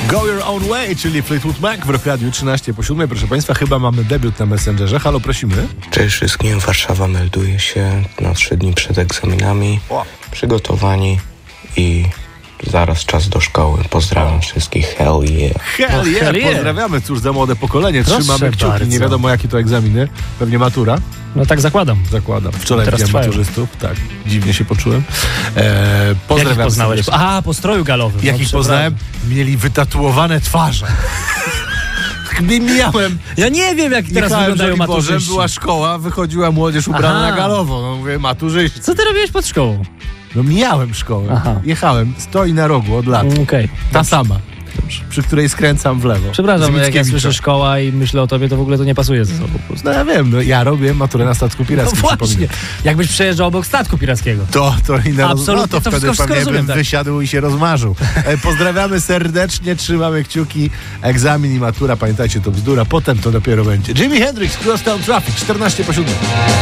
Go Your Own Way, czyli Fleetwood Mac w Rock Radiu 13:07. Proszę Państwa, chyba mamy debiut na Messengerze. Halo, prosimy. Cześć wszystkim, Warszawa melduje się na 3 dni przed egzaminami. Przygotowani i zaraz czas do szkoły. Pozdrawiam wszystkich, hell yeah. Hell yeah, hell yeah. Pozdrawiamy, cóż za młode pokolenie. Proszę Trzymamy kciuki, bardzo. nie wiadomo jakie to egzaminy. Pewnie matura. No tak zakładam. Zakładam. Wczoraj Teraz widziałem trwają. maturzystów. Tak, dziwnie się poczułem. Jakich Pozdrawiam poznałeś? serdecznie. Po stroju galowym. Jakich poznałem? Mieli wytatuowane twarze. Miałem. Ja nie wiem, jak teraz Jechałem wyglądają Żoliborzem, maturzyści. była szkoła, wychodziła młodzież ubrana Aha. na galowo. No mówię, maturzyści. Co ty robiłeś pod szkołą? No mijałem szkołę. Aha. Jechałem, stoi na rogu od lat. Okej. Ta sama. Przy której skręcam w lewo. Przepraszam, Z jak ja Mickiewicza. słyszę szkoła i myślę o tobie, to w ogóle to nie pasuje ze sobą po prostu. No ja wiem, no ja robię maturę na statku No pirackim. właśnie, przypominam. jakbyś przejeżdżał obok statku pirackiego. To inne Absolutnie, no to to wtedy wszystko pewnie rozumiem, bym tak. wysiadł i się rozmarzył. Pozdrawiamy serdecznie, trzymamy kciuki. Egzamin i matura, pamiętajcie, to bzdura. Potem to dopiero będzie. Jimi Hendrix, Crosstown Traffic, 14:07.